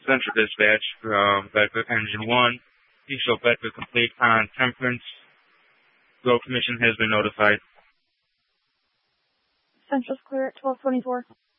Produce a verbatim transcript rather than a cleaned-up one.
Central Dispatch from Bedford Engine one. Diesel Bedford complete on Temperance. Road Commission has been notified. Central's clear at twelve twenty-four.